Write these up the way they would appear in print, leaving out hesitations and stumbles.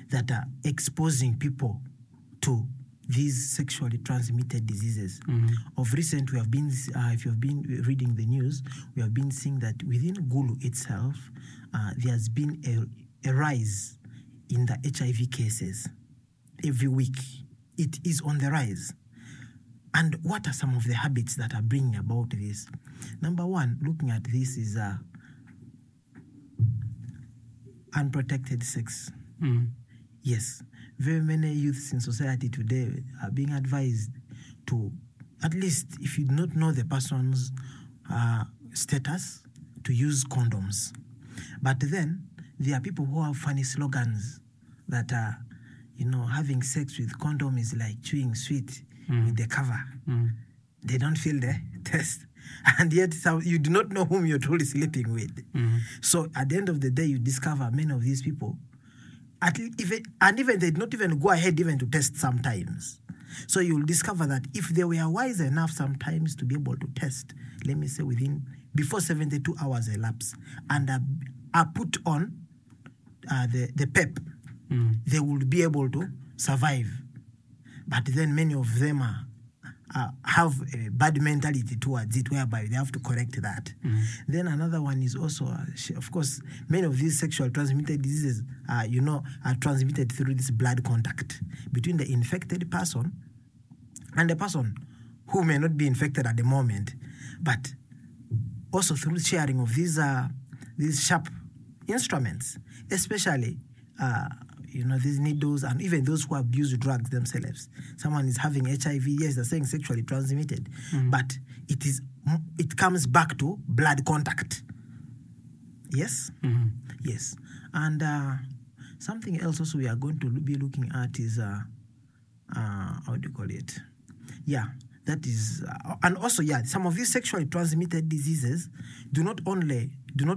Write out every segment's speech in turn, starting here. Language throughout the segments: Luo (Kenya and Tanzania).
that are exposing people to these sexually transmitted diseases. Of recent, we have been, if you have been reading the news, we have been seeing that within Gulu itself, there has been a rise in the HIV cases every week. It is on the rise. And what are some of the habits that are bringing about this? Number one, looking at this is unprotected sex. Yes, very many youths in society today are being advised to, at least if you do not know the person's status, to use condoms. But then there are people who have funny slogans that are, having sex with condom is like chewing sweet with the cover. They don't feel the test. And yet you do not know whom you're truly sleeping with. So at the end of the day, you discover many of these people, even they not even go ahead even to test sometimes. So you'll discover that if they were wise enough sometimes to be able to test, let me say before 72 hours elapse, and are put on the PEP, they will be able to survive. But then many of them have a bad mentality towards it, whereby they have to correct that. Then another one is also, of course, many of these sexual transmitted diseases, are transmitted through this blood contact between the infected person and the person who may not be infected at the moment, but also through sharing of these sharp instruments, especially these needles, and even those who abuse drugs themselves. Someone is having HIV, yes, they're saying sexually transmitted, but it comes back to blood contact. Yes? Yes. And something else also we are going to be looking at is, how do you call it? Yeah, that is, and also, some of these sexually transmitted diseases are not only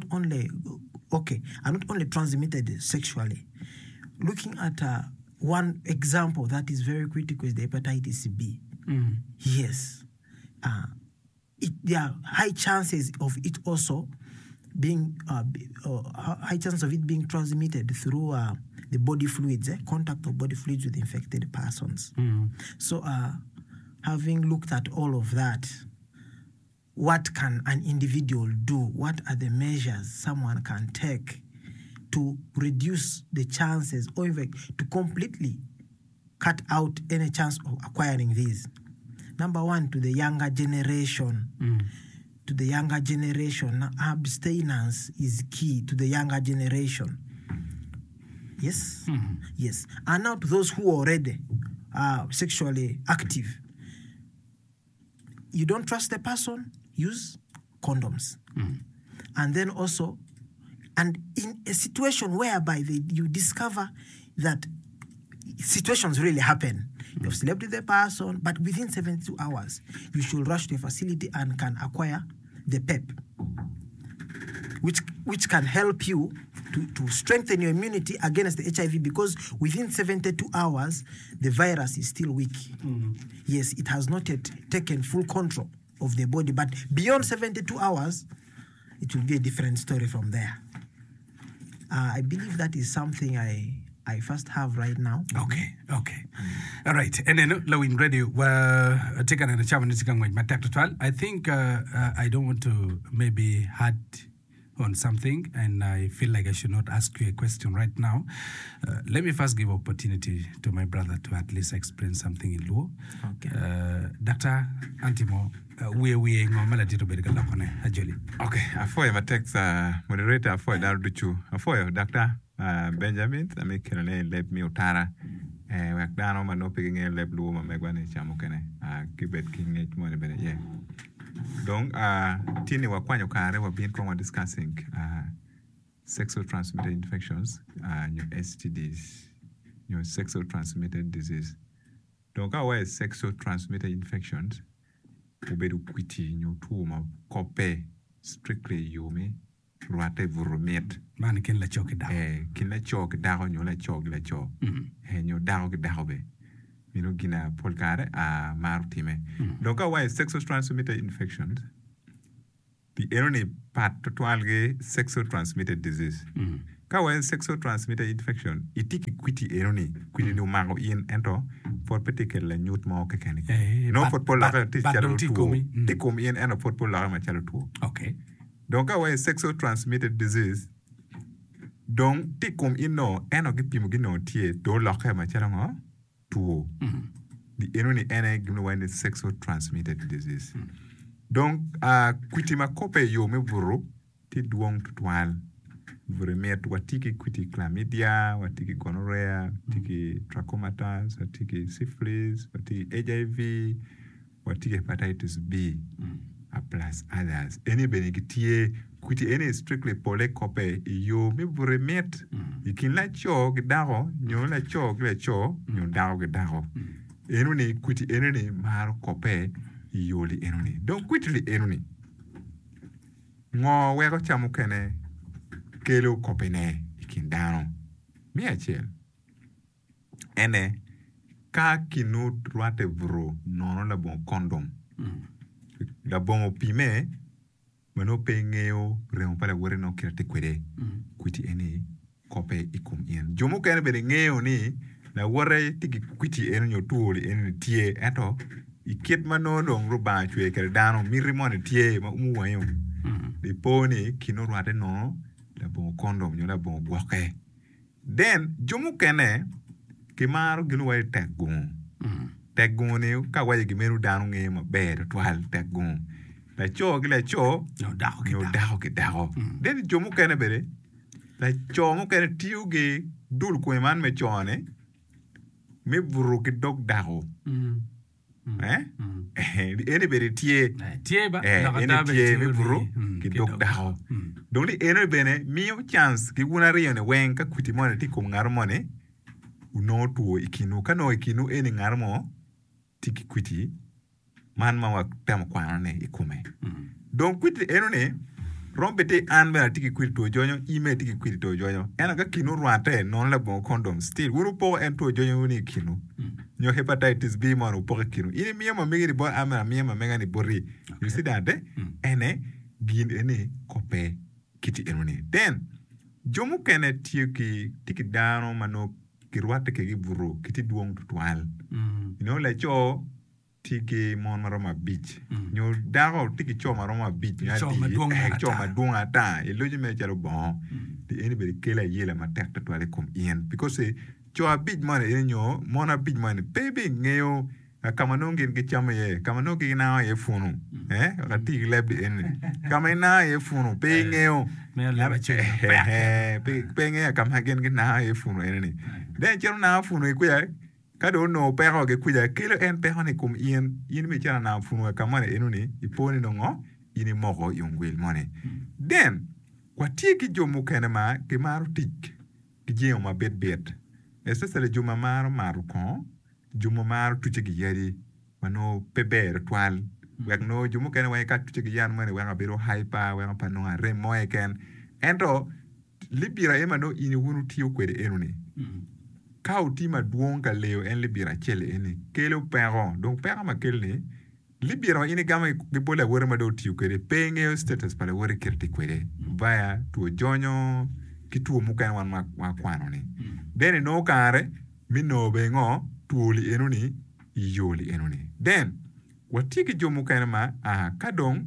transmitted sexually. Looking at one example that is very critical is the hepatitis B. Yes. There are high chances of it also being, high chances of it being transmitted through the body fluids, contact of body fluids with infected persons. So having looked at all of that, what can an individual do? What are the measures someone can take to reduce the chances, or even to completely cut out any chance of acquiring these? Number one, to the younger generation. To the younger generation, abstinence is key to the younger generation. Yes? Yes. And now to those who are already sexually active, you don't trust the person, use condoms. And then also, and in a situation whereby you discover that situations really happen, you've slept with the person, but within 72 hours, you should rush to a facility and can acquire the PEP, which can help you to strengthen your immunity against the HIV, because within 72 hours, the virus is still weak. Yes, it has not yet taken full control of the body, but beyond 72 hours, it will be a different story from there. I believe that is something I first have right now. Okay. All right. And then Lowin Radio, taken an I think I don't want to maybe add on something, and I feel like I should not ask you a question right now. Let me first give opportunity to my brother to at least explain something in Luo. Okay. Dr. Antimo, we maladi to be ajoli. Okay, afoya matex moderator afoya daruchu afoya Dr. Benjamin amikene leb mi utara wakdano manopige leb Luo mamegwane chamukene kibet kinge mo bene ye. Donc tini wakwanyo kare wa bin kwa discussing sexually transmitted infections, your STDs, your sexually transmitted disease. Donc our sexually transmitted infections ubedu kwiti nyutuma kope strictly yumi ruate vurumet man kin la chok da kin la chok da nyo la chok nyo da be gina polkare marutime. Donc our sexually transmitted infections the only part to alge sexually transmitted disease ka wen sexual transmitted infection itiki kwiti enoni kwiti ni umango in ento for particular nyut mo kekeni no for pol la ti chalo ti kom in eno for pol la ma chalo tu Okay. donc ka wen sexual transmitted disease donc ti kom in no eno gi pimo gi no tie do la ka ma chalo ngo tu di enoni ene gimno wen sexual transmitted disease donc kwiti ma kope yo me buru ti duong tutwal vremet watiki kwiti chlamydia, watiki gonorrhea, watiki trachomatis, watiki syphilis, watiki HIV, watiki hepatitis B, plus others. Any benegitie kwiti any strictly pole kope yo mi vremet ikin la cho gidaro nyo la cho nyo daro gidaro. Enuni kwiti enuni mar kope yoli enuni. Donc kwiti li enuni. Ngo weko chamu kene kelo kopene ikindano mi achiel ene ka kinu ruate vro nono la bon condom la bon pime mano pengeo remo pala wore no kirate kwede kwiti ene kope ikum ien jomo kene bere ngeo ni la wore tiki kwiti ene nyo tuoli ene tie eto iket mano dong ruba chwe kere dano mirimone tie ma umuwayo di poni kinu ruate no la bon condom nyo la bon gwoke then jomu kene kimaro ginu wai teggun teggun ni ka wai gimeru danu nge ma ber twal teggun la cho gila cho No daho ki daho then jomu kene bere la cho mu kene tiuge dul ko man me chone me buru ki dog daho ene bere tie ba ene tie me buru ki dog daho donc li ene bene mio chance ki una rio ne wen ka kuti mo ti ko ngar mo ne uno tuo ikinu kano ikinu ene ngar mo ti ki kuti man ma wa tam kwa ne ikume donc kuti eno ne rombete an bena ti ki kuti to jonyo ime ti ki kuti to jonyo ena ka kinu ruate non la bon condom still wuru po en to jonyo ni kinu nyo hepatitis B mo no po kinu ini mi ma megi bo amana mi ma mega ni bori you see that ene gin ene kope kiti enone then jomu kene tiki tiki dano mano kirwate ke giburu kiti duong tutwal you know like cho tiki mon maroma beach nyo dago tiki cho maroma beach cho madung ata eloji me chalo bon di anybody kela yela ma tek tutwale kom ien because cho a beach man enyo mona beach man baby ngeo kama nongin ke chama ye kama no ki na ye funu ka ti leb en kama na ye funu pe ngeo me la ba che pe ngeo kama gen ke na ye funu en den chero na funu ku ya ka do no pe ho ke ku ya kelo en pe ho ne kum ien me chera na funu kama ne enu ni iponi no ngo ini mogo yongwel mone den kwa ti ki jomu kene ma ke maru tik ki je ma bet especially juma maru kon jumo mar tuche gi yari mano peber twal wek no jumo ken way ka tuche gi yan mane wa biro hyper wa pa no re moy ken ento libira emano ini wunu tiyo kwede enuni ka utima duonga leo en libira chele eni kelo peron donc peron ma kelni libira ini gama gi bola wore ma do tiyo kwede penge status pale wore kirti kwede via to jonyo kitu mu kan wan ma kwano ni deni no kare mino bengo tuoli enuni yoli enuni then watiki jomu kanama kadong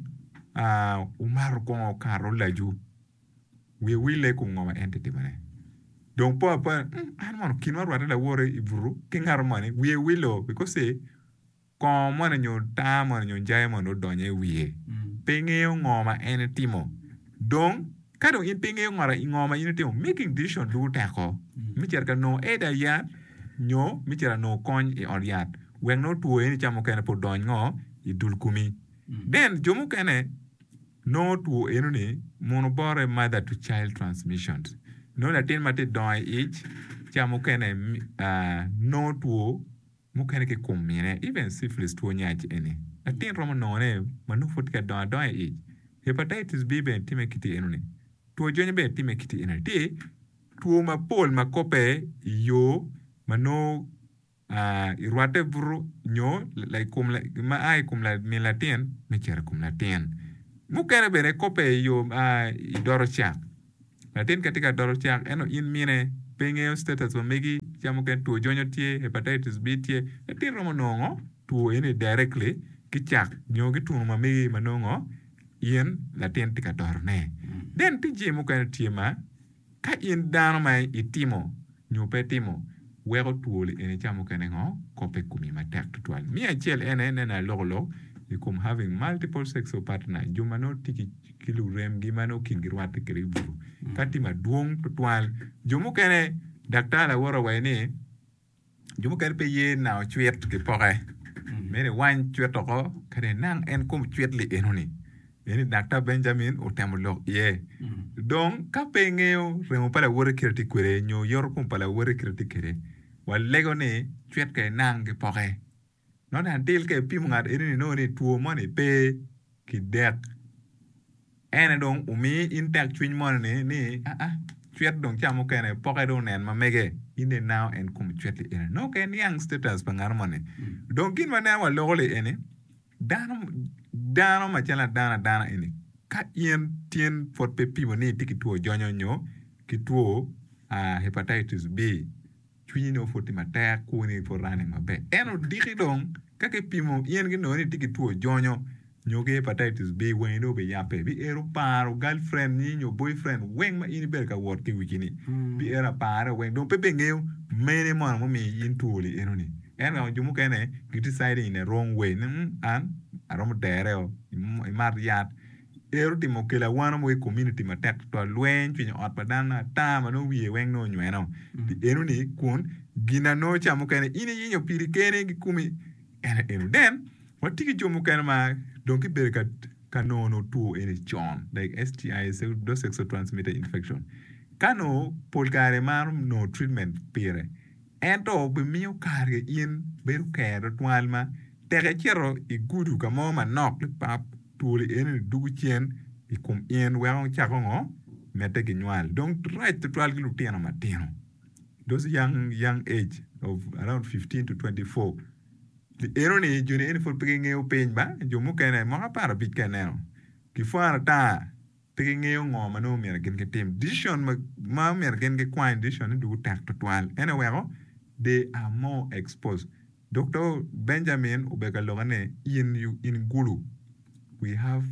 umar ko karo laju we wile ko ngoma entity mane donc pa an kinwa rwata la wore iburu kingar mane we wilo because ko mane nyo ta mane nyo jay mane donye wiye penge ngoma entity mo donc kadong in penge ngoma entity mo making decision do tako mi cerka no eda ya nyo michira no kony e oriat wen no tuo ni chamo kene po don ngo i dul kumi then jomu kene no tuo enuni monobore mother to child transmissions no la tin mate don each chamo kene no tuo mu kene ke kumine even syphilis tuo nyaji ene la tin romo no ne manu fotka don each hepatitis B ben time kiti enuni tuo jonye be time kiti ene ti tuo ma pol ma kope yo mano irwate buru nyo like kum la ma ai kum la milatien me cher kum latien mu kere bere kope yo idoro cha latin katika doro chak eno in mine pengeo status wa megi chamo ken tuo jonyo tie hepatitis B tie latin romo nongo tuo ene directly kichak nyogi tuo ma megi manongo ien latin tika doro ne den tije mo ken tie ma ka in dano mai itimo nyope timo wego tuoli ene chamo ken ngo kope kumi matek tutual mi achiel ene na logolo ikum having multiple sexual partner jumano tiki kilu rem gimano kingirwate keriburu kati maduong tutual jumu kene daktari woro wene jumu kene pe ye na chwet ke poke mere wan chwet ko kare nang en kum chwet li enoni eni Dr. Benjamin otemlo ye donc ka pe ngeo remo pala woro kirti kwere nyo yor kum pala woro kirti kere walego ne chwet ke nang ke poke non until ke pimungat eni no ni tuo moni pe ki dek ene dong umi intak chwin mon ni chwet dong chamo kene poke dong nen ma mege ine now en kum chwet li ene no ken yang status pangar moni dong kin mana wa logole ene dano ma chala dana ene ka yen tien fort pe pimo ni tiki tuo jonyo nyo ki tuo hepatitis B chwin no foti mata ko ni for running mabe eno diki dong kake pimo yen gi no ni tiki tuo jonyo nyoge hepatitis B wendo be yape bi ero paro girlfriend ni nyo boyfriend weng ma ini ber ka wot ki wikini bi era paro weng don pepe ngeu mene mon mo mi yin tuoli eno ni eno jumu kene you deciding in a wrong way an arom dereo imar yat ero timo kela wana mo community matek to lwen twinyo ot padana ta mano wiye weng no nyweno di eno ni kun gina no chamo kene ini yinyo piri kene gi kumi eno den watiki jomu kene ma donc berkat kanono tuo ene chon like STI sexual transmitted infection kano polgare marum no treatment pire ento be mio karge in beru kero twalma tere chero igudu kamo manok le pap tuoli ene dugu chien ikum in weon chakongo mete ginwal donc right to twal gi lutino matino those young age of around 15 to 24 the eroni juni ene for pingeo peñ ba jomu kene mo para bit keneno ki fara ta pingeo ngoma no mer gen ke tem decision ma mer gen ke kwine decision du tak to twal ene wego they are more exposed. Dr. Benjamin Obegalogane in Gulu we have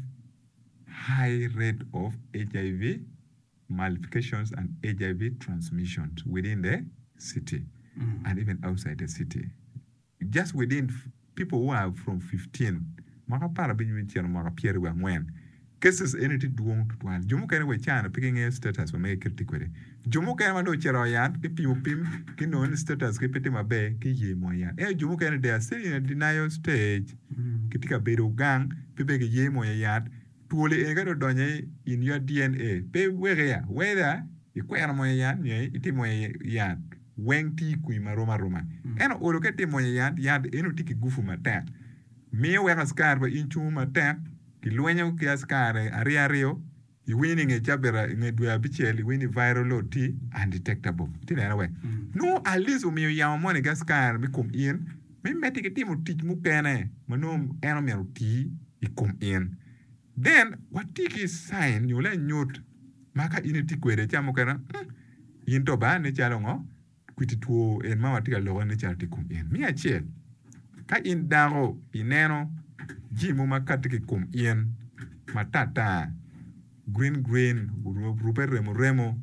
high rate of HIV malfications and HIV transmissions within the city and even outside the city. Just within people who are from 15, maka para binyu chano maka pieri wa ngwen. Cases anything duong tuan. Jomu kene we chana picking a status for make critical. Jomu kene mando chero yan ki pim ki non status ki peti mabe ki ye mo yan. Jomu kene they are still in a denial stage. Kitika bedo gang pipe ki ye mo yan. Tuole ega do donye in your DNA. Pe wege ya whether ikwera mo yan ye iti mo yan. Weng ti kui maroma. Eno olokete mo yan eno tiki gufu matak. Me wega skar ba inchu matak. Ki luenyo ki askare ario i winning a jabera in a dua bichel winning viral load T undetectable. Anyway. No at least umi yaw money gaskar mi kum in. Me meti ki timu teach mu kene manom eno meru T I kum in. Then what tiki sign you let nyot maka initi kwere chamu kana into ba ne chalongo kwiti tuo en mama tika logo ne chalti kum in. Mi achiel ka in dago ineno jimu makatiki kum ien matata green rupe remo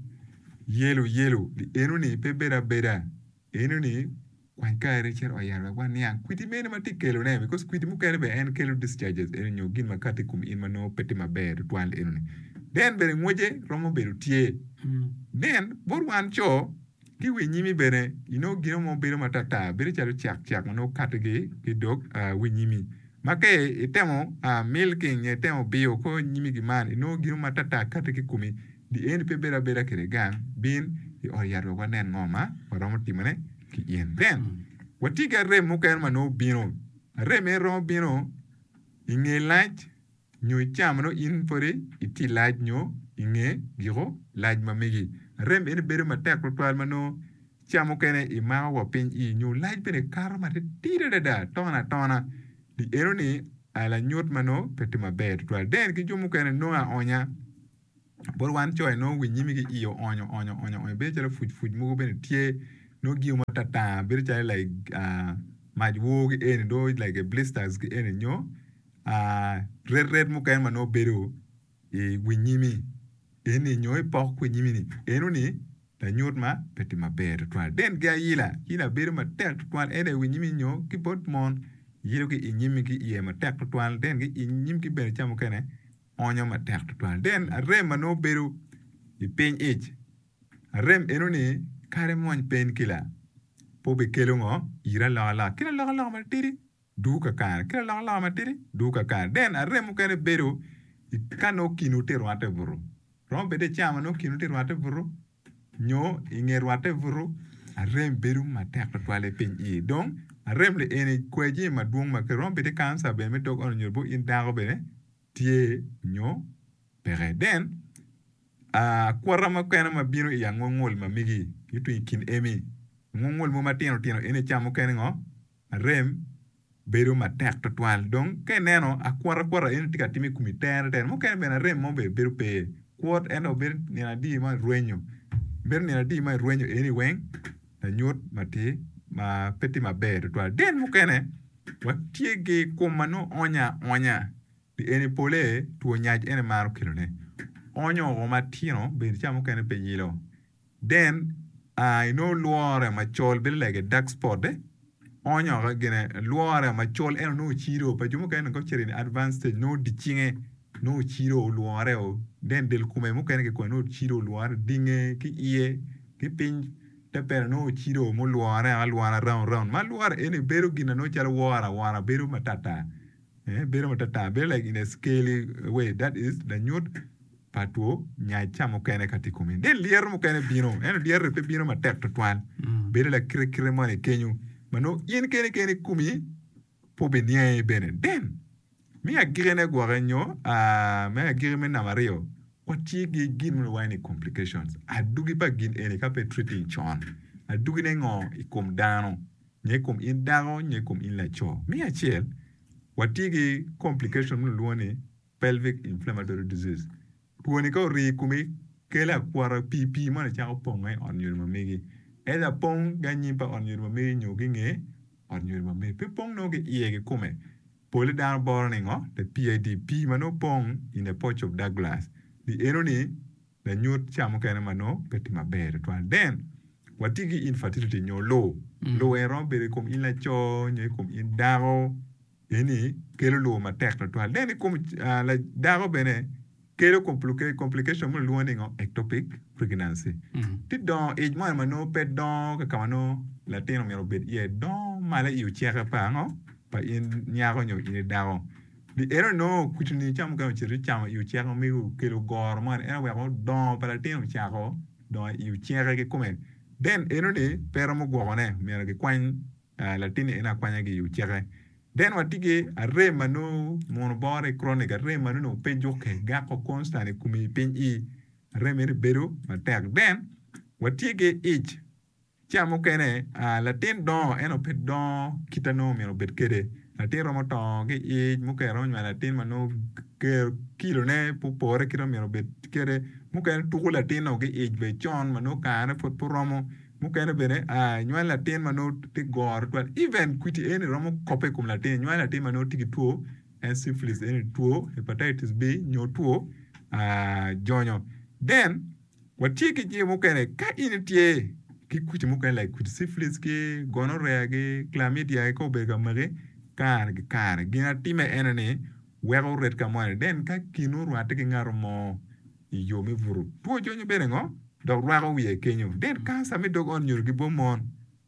yellow di enu ni pe bera enu ni kwanka recher oyara wanya kwiti mene matikelo ne because kwiti mukere be en kelo discharges enu nyo gin makati kum ien mano peti maber twal enu ni den bere ngoje romo beru tie den borwan cho ki we nyimi bere gino mo bere matata bere chalo chak no katege ki dog we nyimi make itemo milking itemo bio ko nyimi giman gino matata katege kumi di en pe bera kere gang bin I oyaro wanen ngoma romo timane ki yen den watiga re muken mano bino re me romo bino inge laj nyo chamno in pore iti laj nyo inge giro laj mamegi rem en bere matek total mano chamo kene ima wa pin I nyo laj bene karma te tire da tona di eroni ala nyot mano pete maber total den ki jumu kene no a onya bor wan choy no wi nyimi gi iyo onyo be jara fuj mu be tie no gi mo tata be jara like maj wo gi en do like a blisters gi en nyo red mu kan mano beru e wi nyimi eni nyo e pok wi nyimi ni enu ni ta nyot ma peti ma ber twa den ga yila beru ma tek twa ene wi nyimi nyo ki bot mon yiro ki nyimi ki ye ma tek twa den gi nyimi ki ber chamu kene onyo ma tek twa den rem mano beru i pen age rem enu ni kare mon pen kila po be kelo ngo ira la kila la ma tiri du ka kan kila la ma tiri du ka kan den rem kene beru i kano kinu te rwate buru rom be de chama no kinu te rwate buru nyo inge rwate buru rem beru ma tek twa le pen i donc rem le ene kweji ma duong ma ke rom be de kansa be me dog on nyobo in dago be tie nyo pere den kwara ma kena ma bino ya ngongol ma migi itu kin emi ngongol mo matino tino ene chamo kene ngo rem beru ma tek to twal donc keneno kwara ene tika timi kumitera den mo kene bena rem mo be beru pe quote eno ber ni na di ma ruenyo ene weng na nyot mati ma peti ma ber twal den mo kene watiege komano onya di ene pole tuo nyaj ene maro kilone onyo o matino be chamo kene pe yilo then I know luore ma chol be like a dark spot onyo ga gene luore ma chol ene no chiro pa jumo kene ko chiri advanced stage no dichinge no chiro luore o den del kume mo kene ko no chiro luore dinge ki iye ki pin te per no chiro mo luore round ma luore ene beru gina no chalo wara beru matata beru matata be like in a scaly way that is the nyut patuo nya chamo kene katikumi den lier mo kene bino en lier pe bino ma tek to twan beru la kire mo ne kenyu mano yen kene kumi po be nie bene den mi agirene gwarenyo me agireme na mario kwati gi gin mo wine complications adugi pa gin ene ka pe treating chon adugi ne ngo ikom dano nye kom in dago nye kom in la cho mi achiel watigi complication mo luone pelvic inflammatory disease tuoni ko ri kumi kela kwara pipi mo na cha ponga on yur mamegi ela pong ganyi pa on yur mamegi nyogi nge on yur mamegi pe pong no ge iege kume pole down borning the PID mano pong in the pouch of Douglas the enoni the nyut chamo kana mano peti maber twan then watigi infertility nyo low ero bere kom in la cho nye kom in dago eni kelo lo ma tek twan then kom la dago bene kelo complication mo luone ngo ectopic pregnancy ti don age mo mano pet don ka kamano latino mero bet ye don mala yu cheka pa ngo pa in nyago nyo in dago di ero no kutuni cham ka chiri cham yu cheka mi kelo gor mo ero we don pa latino chako don yu cheka ke komen then ero ni pero mo gwone mero ke kwan latino ina kwanya ge yu cheka then watigi arre manu monobore chronic arre manu no pejoke gako constant kumi pin i arre mer beru matek then watigi each chamo kene latin don eno pet don kitano mero bet kede latin romoto ge each mukero nya latin manu ke kilo ne pupore kilo mero bet kede mukero tuku latin no ge each be chon manu kana fot romo mukene bene nywa latin mano ti gor twal even kwiti ene romo kope kum latin nywa latin mano tigi tuo en syphilis ene tuo hepatitis B nyo tuo jonyo then watiki je mukene ka ine tie ki kwiti mukene like kwiti syphilis ki gonorrhea ki chlamydia ko bega mare kar gina time ene ne wego red kamone then ka kinuru atiki ngarumo yomi vuru tuo jonyo bene ngo dog rago wiye kenyo den kansa mi dog on nyuru gi bomon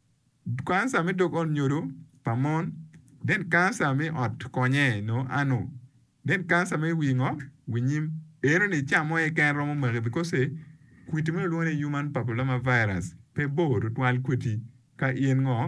kansa mi dog on nyuru pamon den kansa mi ot konye no ano den kansa mi wingo winyim ero ni chamo e kan romo mare because kwiti mi luone human papilloma virus pe bor twal kwiti ka ien ngo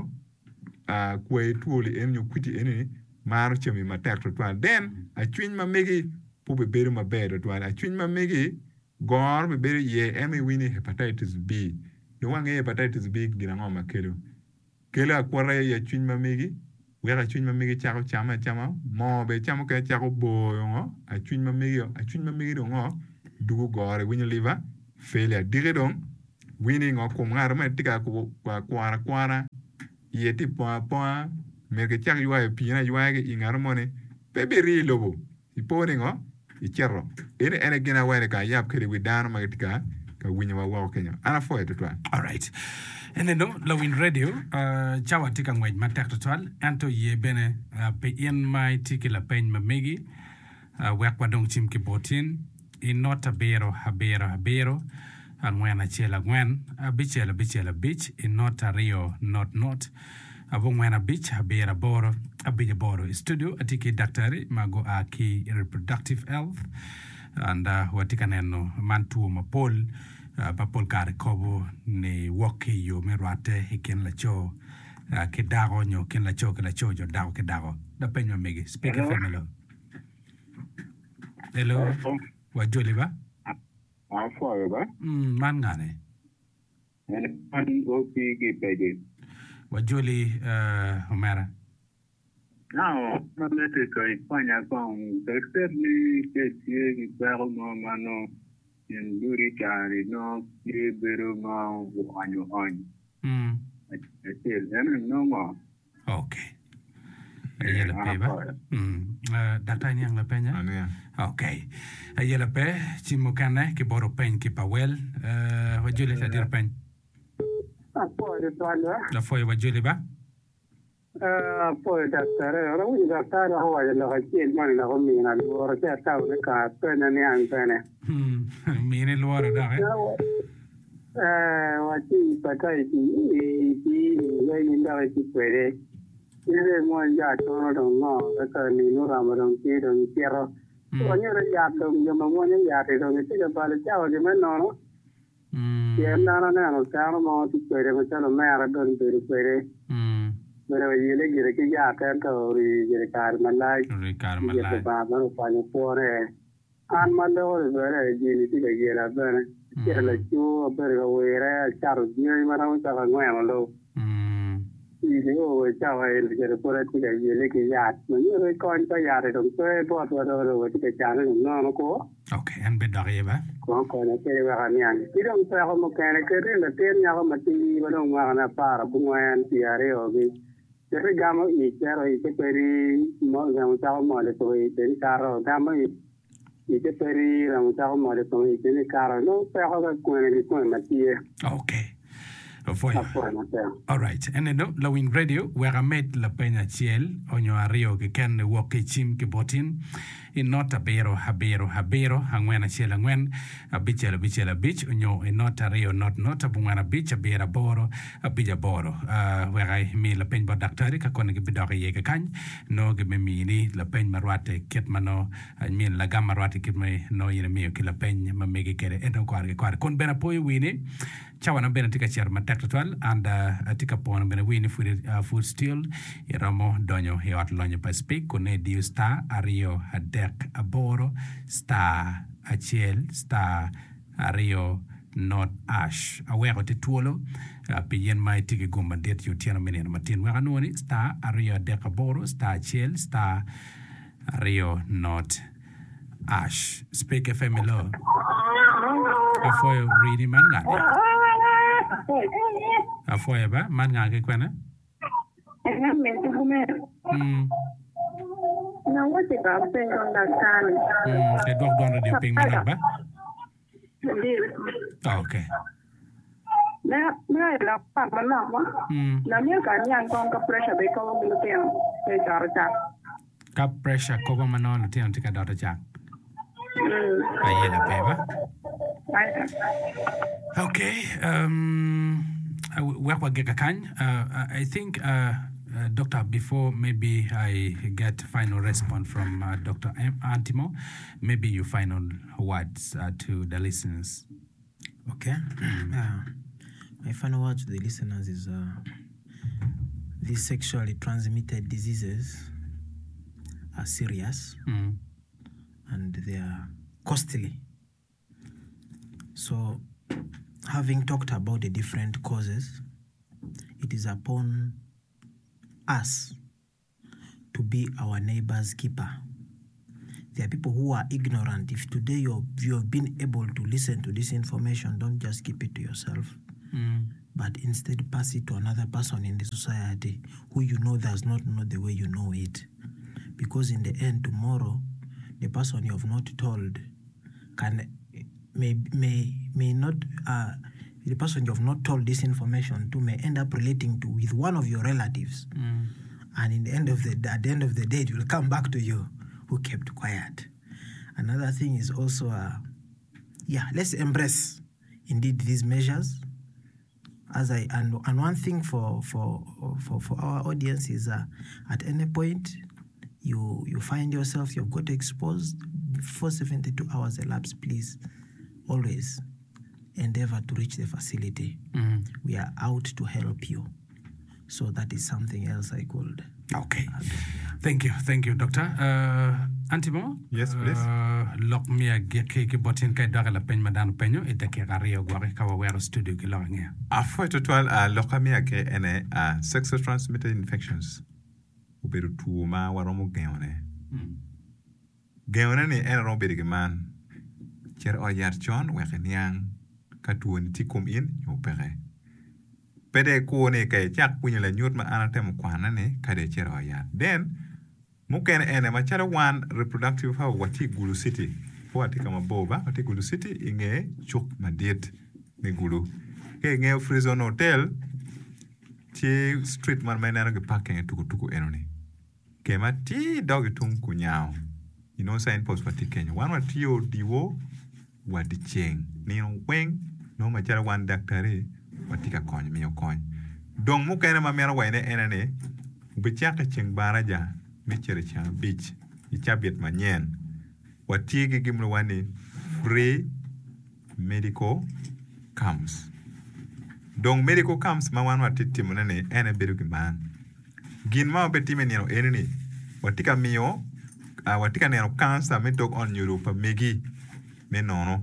kwe tuoli en nyo kwiti eni maro chemi matek twal den a chwiny ma megi pube beru maber twal a chwiny ma megi gor be bere ye emi wini hepatitis B yo wange hepatitis B gina ngoma kelo akwara ya chwiny mamegi wera chwiny mamegi chako chama mo be chamo ke chako boyo ngo a chwiny mamegi do ngo dugu gore winyo liver failure digedong winning o kum ngar ma tika ko kwara yeti po merke chak yuwa pina yuwa ge ingar mone beberi lobo iponingo icherro ene gina wene ka yap kere widano magitika ka winyo wa Kenya ana fo etwa. All right. And no Lawin Radio chawa tika ngwej matek total anto ye bene pe yen mai tikila pen mamegi wek wadong chim kibotin in not habero angwen achela ngwen bichela bich in not a rio not abongwen a bich habera boro abija boro studio atiki daktari mago aki reproductive health and watika neno mantu mapol papol kare kobo ne woki yo merwate hiken la cho kedago nyo ken la cho jo dago kedago da penyo megi speak family. Hello. Wajoli ba? Afọ ba? Man ngane. Man opi ki pege. Wajoli Homera. Now, mamete ko ifanya kong externi ke tie ki pero mo mano nduri kari no ki bero mo anyo on. Atel no mo. Okay. Ayala pe ba? Data nyang la penya? Okay. Ayala pe chimokane ki boro pen ki pawel wajoli sa dir pen. Apo de toala. La foi wajoli ba? Poi daktare, ora un daktare hawa la hakil man la homina ora ta ne ka pena ne an pena. Mine luara da wati patai ti ni da ti pere. Ile mo ya tono no ka ni no ramadon ti don tiero. Ogni ora ya don yo mo ne ya te don ti ka pale ciao di me no. Ye na no ka mo ti pere ma chalo me ara don pere. Pero yele gire ke ya ka to ri gire kar malai ye ba ma pa ni pore an ma do re ji ti ke gira bene ke la chu per go were charo ni ma ra ta ga ngwa lo ni o cha wa le gire pore ti ke yele ke ya ni re kon ta ya re dong pe bo to do ti ke cha no ko. Okay, and bed dog ba? Ko na ke wa ni an ti dong pa ko mo ke re le ten ya ko ma ti ba dong wa na pa bu ngwan ti are o gi Jadi gamo icara itu peri mau gamo tahu mau le tuh itu karo gamo itu peri gamo tahu mau le tuh itu karo no pero kau mati. Okay. All right. And then Lawin Radio where I met la pena chiel onyo ario que can walk chim que botin in not a habero angwen chiel angwen a bichela bich onyo in not a rio not a bungana bich a bera boro a bija boro where I me la pen daktari ka kone ke bidore ye ke kan no ke me mini la pen marwate ket mano min la gamma marwate ke me no yene me ke la pen ma mege kere eno kwar kon bena poy wini chawana bena tika cher ma tektotal and tika pon bena wini food still iramo donyo he at lonyo pa speak kone diu star ario adek aboro star achiel star ario not ash awero te tuolo piyen mai tiki gumba det yu tiano menen matin wera noni star ario adek aboro star achiel star ario not ash speak FM lo afoyo ready man ngade afoyo ba man ngade kwena Na wote ka pengo daktari. Ke dog don radio ping man ba? Okay. Na la pa mana ma. Na mi ka nyang kong ka pressure be ko mo te te jarta. Ka pressure ko ko manon te on tika dota jak. Ayela beba. Okay. I think Doctor, before maybe I get final response from Dr. Antimo, maybe you final words to the listeners. Okay. My final word to the listeners is these sexually transmitted diseases are serious and they are costly. So, having talked about the different causes, it is upon us to be our neighbor's keeper. There are people who are ignorant. If today you have been able to listen to this information, don't just keep it to yourself, but instead pass it to another person in the society who you know does not know the way you know it. Because in the end, tomorrow, the person you have not told may not. The person you have not told this information to may end up relating to with one of your relatives, and at the end of the day, it will come back to you who kept quiet. Another thing is also, let's embrace indeed these measures. And one thing for our audience is at any point you find yourself you've got exposed before 72 hours elapse, please always endeavor to reach the facility. We are out to help you. So that is something else I could. Okay. Thank you, Doctor. Antimo? Yes, please. Lok mia ke botin kai daga la pen madano penyo ite ke gario gore kawa wero studio ki lorangia. Afo total loka mia ke ene sexually transmitted infections. Uberu tuuma waromo geone. Geone ni ene ro beri man. Cher o yar chon wekeniang katuon tikum in yopere. Pede ko ne kay chak punya la nyut ma anatem kwana ne kade cher o yar. Then muken ene ma chara wan reproductive how wati gulu city. Wati kama boba wati gulu city inge chuk madit ne gulu. Ke nge Frison Hotel chi street man menana ge parking tuku enoni. Ke ma ti dog tung kunyao. You know sign post wati Kenya. Wan wati yo diwo wati cheng. Ni weng no ma chara wan daktari wati ka kony miyo kony. Dong muken ma mera wene enane bichaka cheng baraja michere cha beach ichabit manyen wati ge gimlo wani free medical camps. Dong medical camps ma wan wati timunane ene beru giman. Gin ma betime nino eneni watika miyo watika neno cancer me dog on Europe megi me nono.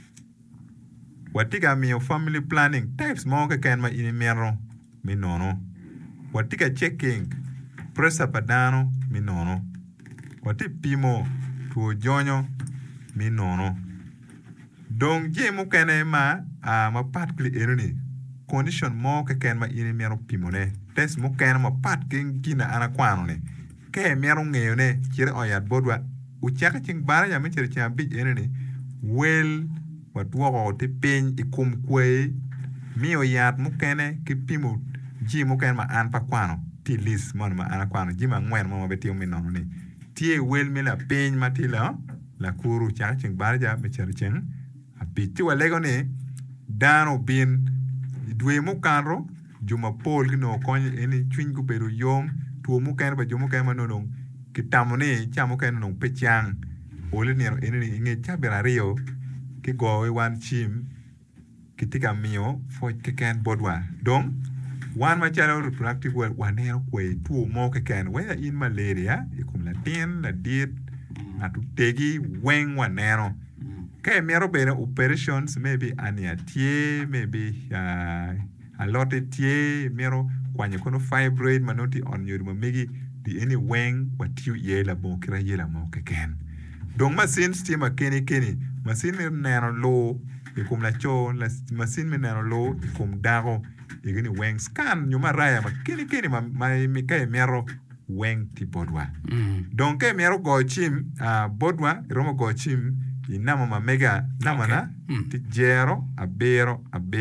Watika miyo family planning types mo ke ken ma ini mero me nono. Watika checking presa padano mi nono. Wati pimo tuo jonyo mi nono. Dong je mu kene ma pat kli eruni condition mo ke ken ma ini mero pimo ne. Test mu kene ma pat king gina ana kwano ne. Ke mero ngeyo ne kire oyat bodwa. Uchaka ching bara ya michere chia bij eruni. Well watwoko te peny ikum kwe mi oyat mu kene ki pimo ji mu kene ma an pa kwano. Ti lis mon ma ana kwano jima ngwen mo beti mi nono ni tie wel mi la peny ma ti la kuru cha ching barja be cher cheng a piti walego ni dano bin dwe mu kanro juma pol no konye eni twin ku beru yom tuo mu kan ba jumu kan manonong kitamoni cha mu kan nong pechang ole ni eni nge cha berario ki go wan chim kitika mio fo keken bodwa donc one material reproductive well wanero kwe tuo mo ke ken whether in malaria ikum la tin la dit atu tegi weng wanero ke mero bene operations maybe aniatie maybe a lot tie mero kwanye kono fibroid manoti on your megi di any weng watiu yela mo kira yela mo ke ken donc machine stima keni machine nero lo ikum la cho la machine nero lo ikum dago igini weng scan nyuma raya ma kini ma mi kay mero weng ti bodwa donc kay mero go chim bodwa romo go chim inama ma mega namana ti jero abero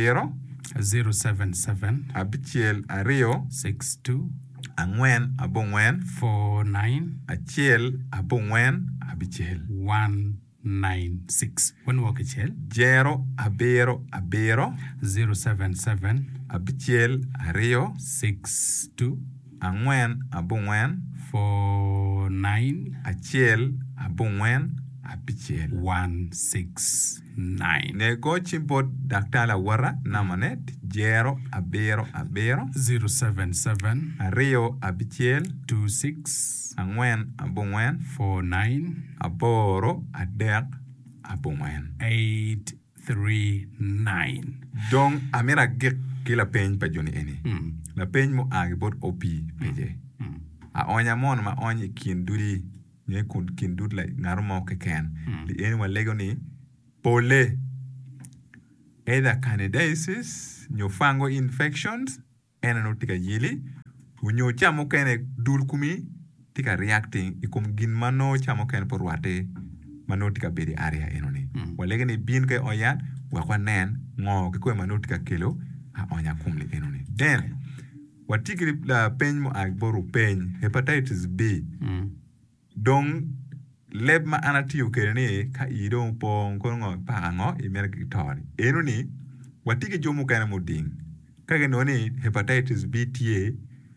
077 abichiel ario 62 angwen abongwen 49 achiel abongwen abichiel 196 when walk it jero abero 077 abichiel ario 62 angwen abongwen 49 achiel abongwen abichiel 169 ne go chimpot daktala wara namanet jero abero 077 ario abichiel 26 angwen abongwen 49 aboro adek abongwen 839 donc amira gek kila peny pa joni eni la peny mo agi bot opi peje a onya mon ma onyi kin duri nye kin dut like ngarumo ke ken li eni wa lego ni pole either candidiasis nyo fungal infections ena no tika yili unyo chamo kene dul kumi tika reacting ikum gin mano chamo kene porwate mano tika bedi area enoni wa lego ni bin ke oyat wa kwa nen ngo ke kwe mano tika kilo a onya kumli enoni then watiki la pen mo agboru pen hepatitis B dong leb ma anatiyo kene ka idong pong kongo pango imerki tori enuni watiki jomu kana muding kage noni hepatitis B TA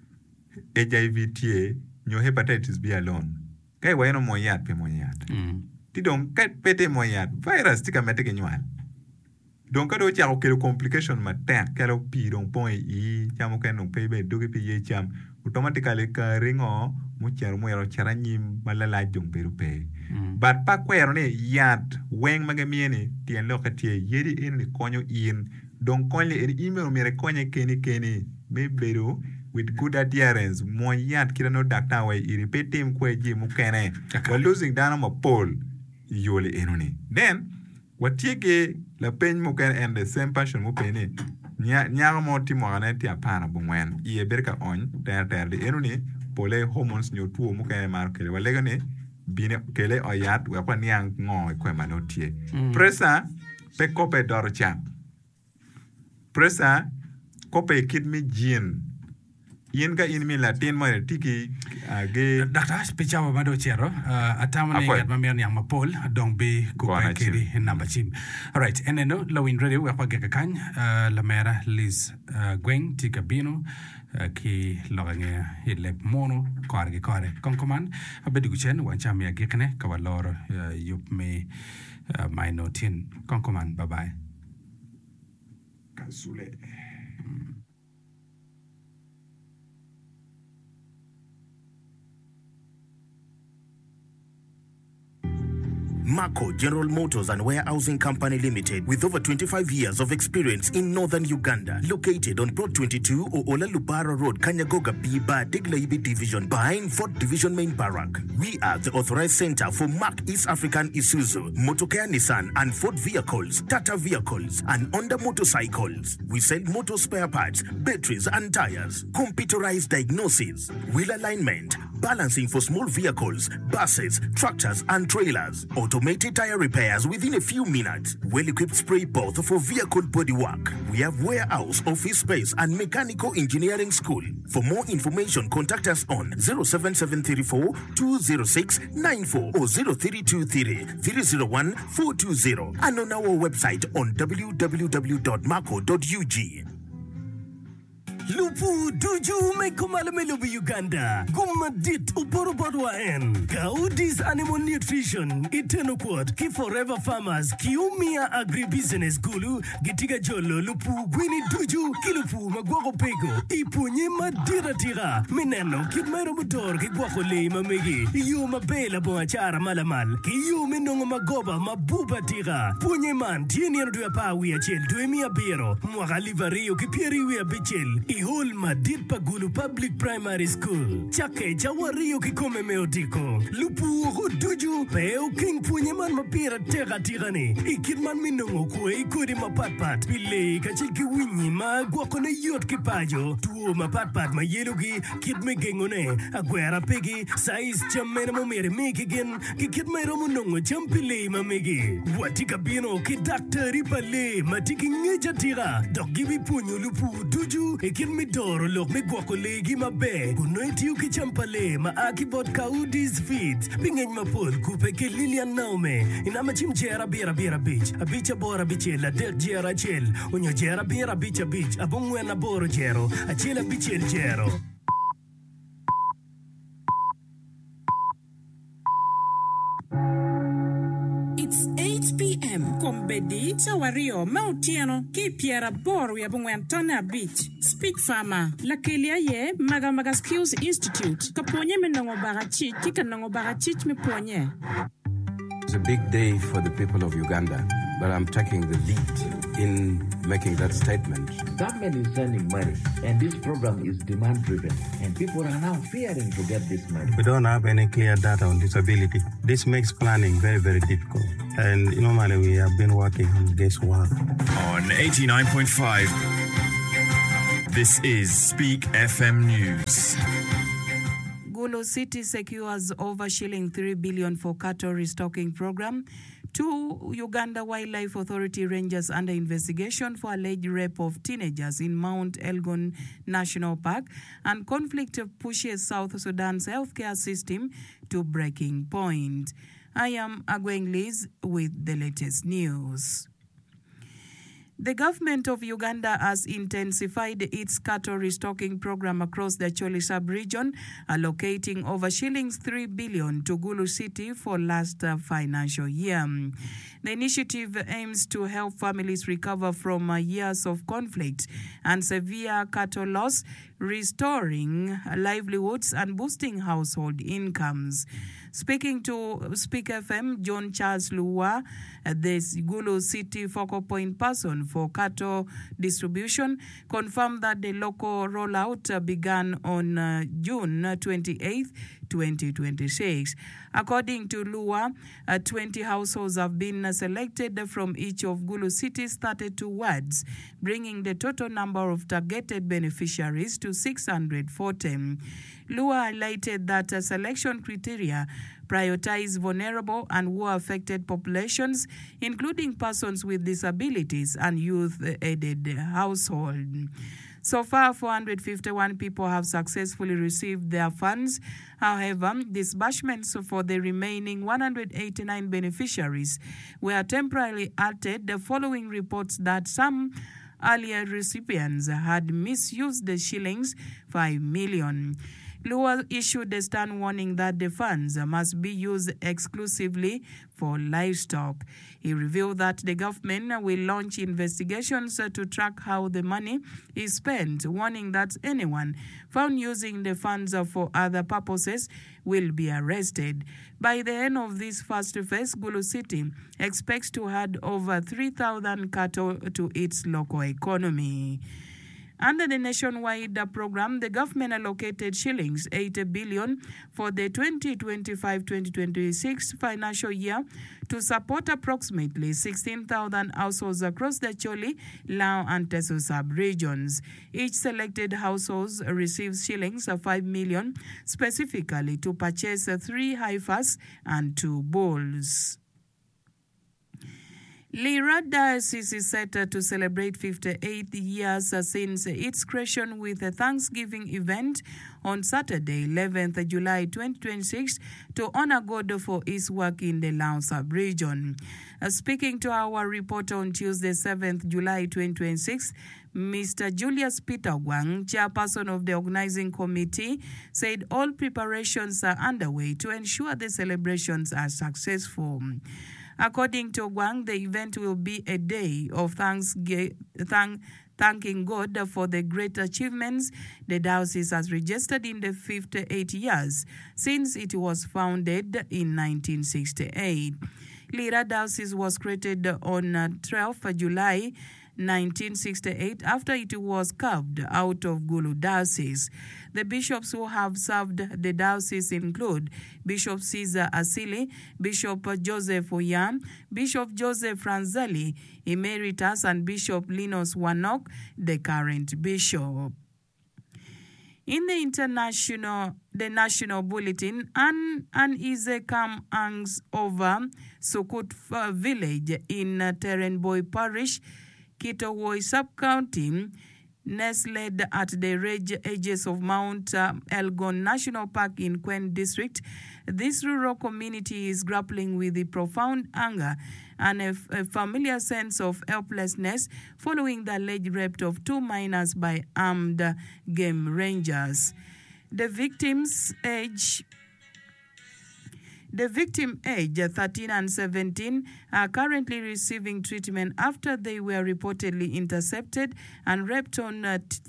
HIV TA nyo hepatitis B alone kai wayno moyat pe moyat tidong kai pete moyat virus tika meteke nywal donc kado cha ko complication ma tek kalo pi dong pon i chamo ken no pebe dogi pi ye cham automatically ka ringo mu cher mu yero charanyim malala jong peru pe but pa kwero ne yat weng magamieni tien lo ka tie yedi en ni konyo in donc konle er email mere konye keni me beru with good adherence mo yat kira no doctor way I repeat him kwe ji mu kene we losing down mo pol yole enoni then watiege la pen mo kan and the same passion mo pene nya mo ti mo na ti apana bungwen ie berka on der de enuni pole hormones nyo tuo mo kan mar kele walega ne bine kele oyat wa kwa niang ngo kwa manotie presa pe kope dorcha presa kope kidmi gene yen ga in mi latin mo tiki ge Dr. Spechawa mado chero atamane gat mamer nyang mapol dong be ko kiri number chim. All right, and then lowin radio wa ga kan la mera Liz Gweng tikabino ki logange hilep mono kore konkoman abedu chen wa chamia gekne kawalor yup me my notin konkoman bye bye kasule Mako General Motors and Warehousing Company Limited, with over 25 years of experience in northern Uganda, located on Plot 22 Oola Lubara Road, Kanyagoga Biba, Diglaibi Division, behind 4th Division Main Barrack. We are the authorized center for Mark East African Isuzu, Motocare Nissan and Ford vehicles, Tata vehicles, and Honda motorcycles. We sell motor spare parts, batteries and tires, computerized diagnosis, wheel alignment, balancing for small vehicles, buses, tractors and trailers, automated tire repairs within a few minutes, well-equipped spray booth for vehicle bodywork. We have warehouse, office space and mechanical engineering school. For more information, contact us on 07734 206 94 or 0323 301 420 and on our website on www.marco.ug. Lupu Duju Mekomalame Uganda. Gumadit Uporoborwaen. Kaudis Animal Nutrition. Itenoquad. Ki Forever Farmers. Kiumia Agribusiness Gulu. Gitiga Jolo. Lupu Gwini Duju. Kilupu Magwako Pego. Ipunye Madira Tira. Mineno. Kidmero Mutor. Kigwako Le Mamegi. Yuma Bela Boachara Malamal. Kiyumi Nongo Magoba Mabuba Tira. Punye Man. Tieni Ardua Pawi Achel. Duemia Biro. Mwagaliva Rio. Kipieri Wia Bichel. Ihol Madid Pagulu Public Primary School. Chake Chawario Kikome Meotiko. Lupu Duju Peo King Punyaman Mapira Terra Tirani. Ikidman Minongo Kwe Kudi Mapatpat. Pile Kachiki Winyi Ma Guakone Yot Kipajo. Tuo Mapatpat Ma Yelugi Kidme Gengone. Aguera Pegi Sais Chamena Momere Mekigen. Kikidme Romunongo Champile Mamegi. Watika Bino Kidakta Ripale Matiki Ngeja Tira. Dogibi Punyo Lupu Duju Midoro lok me guakolegi mabe kunoiti ukichampale maakibot kaudis feet pingeny mapol kupe ke Lilian Naume inama chimjera bira beach abicha bora bichela dek jera chel unyo jera bira bicha beach abongwena boro jero achela bichel jero. It's 8 p.m. Kombedi, Chawario, Mautiano, Kipiera Boru Yabungwantona Beach, Speak Farmer, Lakelia Ye, Magamaga Skills Institute, Kaponye Menongo Barachi, Kikanongo Barachich Me Ponye. It's a big day for the people of Uganda. but I'm taking the lead in making that statement. Government is sending money, and this program is demand-driven, and people are now fearing to get this money. We don't have any clear data on disability. This makes planning very, very difficult. And normally we have been working on this work. On 89.5, this is Speak FM News. Gulu City secures over shilling 3 billion for cattle restocking program. 2 Uganda Wildlife Authority rangers under investigation for alleged rape of teenagers in Mount Elgon National Park, and conflict pushes South Sudan's healthcare system to breaking point. I am Agweng Liz with the latest news. The government of Uganda has intensified its cattle restocking program across the Choli sub-region, allocating over shillings 3 billion to Gulu City for last financial year. The initiative aims to help families recover from years of conflict and severe cattle loss, restoring livelihoods and boosting household incomes. Speaking to Speak FM, John Charles Lua, the Gulu City focal point person for cattle distribution, confirmed that the local rollout began on June 28, 2026. According to Lua, 20 households have been selected from each of Gulu City's 32 wards, bringing the total number of targeted beneficiaries to 640. Lua highlighted that selection criteria prioritize vulnerable and war-affected populations, including persons with disabilities and youth-aided households. So far, 451 people have successfully received their funds. However, disbursements for the remaining 189 beneficiaries were temporarily halted following reports that some earlier recipients had misused the shillings 5 million. Lua issued a stern warning that the funds must be used exclusively for livestock. He revealed that the government will launch investigations to track how the money is spent, warning that anyone found using the funds for other purposes will be arrested. By the end of this first phase, Gulu City expects to add over 3,000 cattle to its local economy. Under the nationwide program, the government allocated shillings 80 billion for the 2025-2026 financial year to support approximately 16,000 households across the Choli, Lao, and Teso sub-regions. Each selected household receives shillings 5 million specifically to purchase 3 heifers and 2 bulls. Lira Diocese is set to celebrate 58 years since its creation with a Thanksgiving event on Saturday, 11th July 2026, to honor God for his work in the Lao sub-region. Speaking to our reporter on Tuesday, 7th July 2026, Mr. Julius Peter Gwang, chairperson of the organizing committee, said all preparations are underway to ensure the celebrations are successful. According to Gwang, the event will be a day of thanking God for the great achievements the diocese has registered in the 58 years since it was founded in 1968. Lira Diocese was created on 12 July 1968 after it was carved out of Gulu Diocese. The bishops who have served the diocese include Bishop Caesar Asili, Bishop Joseph Oyam, Bishop Joseph Franzali, Emeritus, and Bishop Linus Wanok, the current bishop. In the national bulletin, an uneasy calm hangs over Sukut village in Terenboy Parish, Kitowoi sub-county, nestled at the edges of Mount Elgon National Park in Kwen district. This rural community is grappling with the profound anger and a familiar sense of helplessness following the alleged rape of 2 minors by armed game rangers. The victim's age, 13 and 17, are currently receiving treatment after they were reportedly intercepted and raped on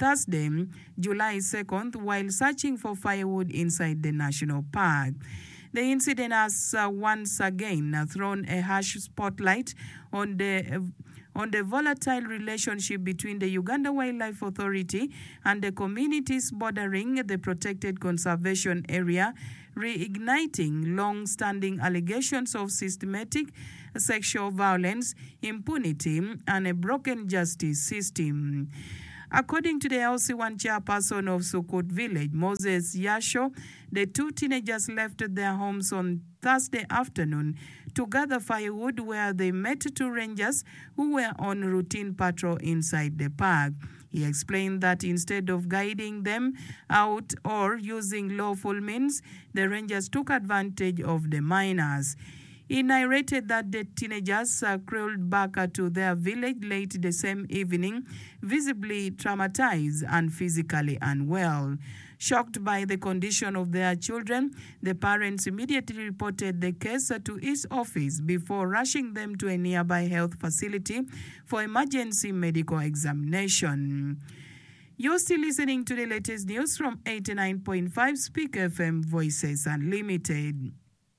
Thursday, July 2nd, while searching for firewood inside the national park. The The incident has once again thrown a harsh spotlight on the volatile relationship between the Uganda Wildlife Authority and the communities bordering the protected conservation area, reigniting long-standing allegations of systematic sexual violence, impunity, and a broken justice system. According to the LC1 chairperson of Sukut village, Moses Yasho, the two teenagers left their homes on Thursday afternoon to gather firewood, where they met two rangers who were on routine patrol inside the park. He explained that instead of guiding them out or using lawful means, the rangers took advantage of the minors. He narrated that the teenagers crawled back to their village late the same evening, visibly traumatized and physically unwell. Shocked by the condition of their children, the parents immediately reported the case to his office before rushing them to a nearby health facility for emergency medical examination. You're still listening to the latest news from 89.5 Speak FM Voices Unlimited.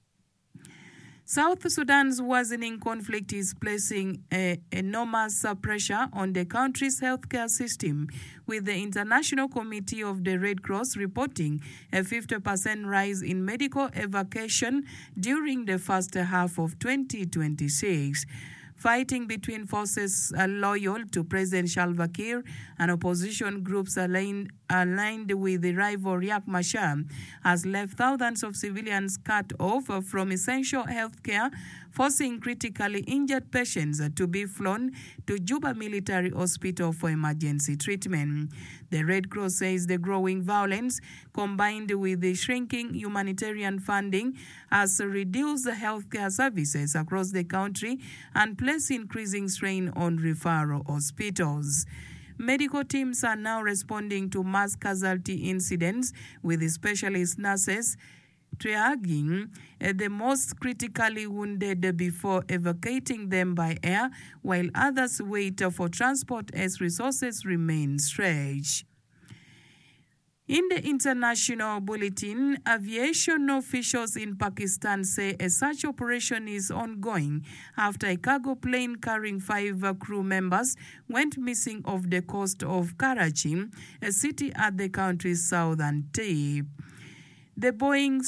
South Sudan's worsening conflict is placing enormous pressure on the country's healthcare system, with the International Committee of the Red Cross reporting a 50% rise in medical evacuation during the first half of 2026. Fighting between forces loyal to President Salva Kiir and opposition groups aligned with the rival Riek Machar has left thousands of civilians cut off from essential health care, forcing critically injured patients to be flown to Juba Military Hospital for emergency treatment. The Red Cross says the growing violence, combined with the shrinking humanitarian funding, has reduced healthcare services across the country and placed increasing strain on referral hospitals. Medical teams are now responding to mass casualty incidents, with specialist nurses triaging the most critically wounded before evacuating them by air, while others wait for transport as resources remain stretched. In the international bulletin, aviation officials in Pakistan say a search operation is ongoing after a cargo plane carrying 5 crew members went missing off the coast of Karachi, a city at the country's southern tip. The Boeing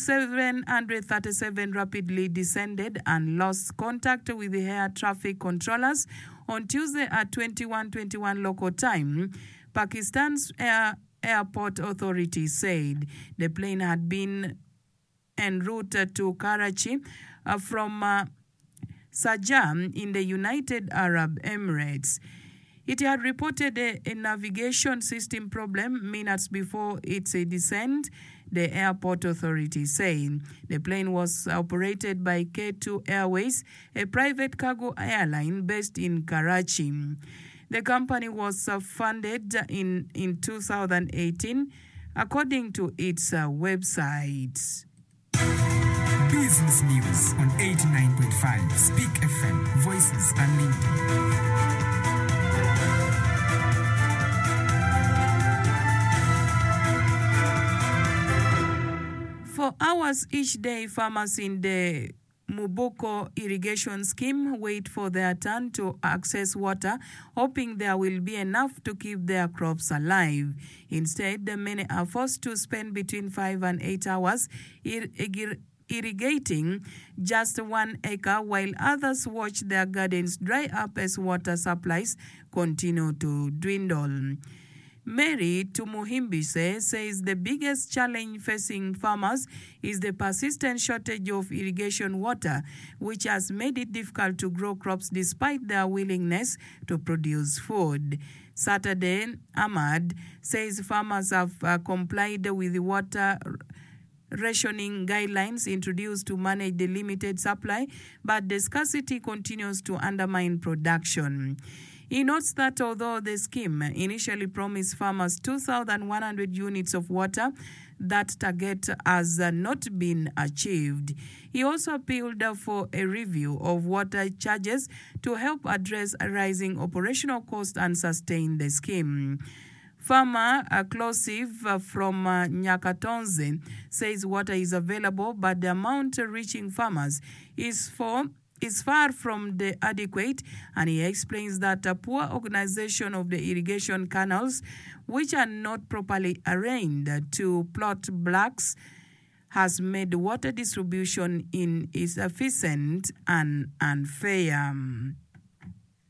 737 rapidly descended and lost contact with the air traffic controllers on Tuesday at 21:21 local time. Pakistan's Airport Authority said the plane had been en route to Karachi from Sharjah in the United Arab Emirates. It had reported a navigation system problem minutes before its descent, the airport authority said. The plane was operated by K2 Airways, a private cargo airline based in Karachi. The company was funded in 2018, according to its website. Business News on 89.5 Speak FM, Voices Unlimited. For hours each day, farmers in the Muboko irrigation scheme wait for their turn to access water, hoping there will be enough to keep their crops alive. Instead, many are forced to spend between 5 and 8 hours irrigating just 1 acre, while others watch their gardens dry up as water supplies continue to dwindle. Mary Tumuhimbise says the biggest challenge facing farmers is the persistent shortage of irrigation water, which has made it difficult to grow crops despite their willingness to produce food. Saturday Ahmad says farmers have complied with the water rationing guidelines introduced to manage the limited supply, but the scarcity continues to undermine production. He notes that although the scheme initially promised farmers 2,100 units of water, that target has not been achieved. He also appealed for a review of water charges to help address rising operational costs and sustain the scheme. Farmer Closive from Nyakatonze says water is available, but the amount reaching farmers is far from the adequate, and he explains that a poor organization of the irrigation canals, which are not properly arranged to plot blocks, has made water distribution insufficient and unfair.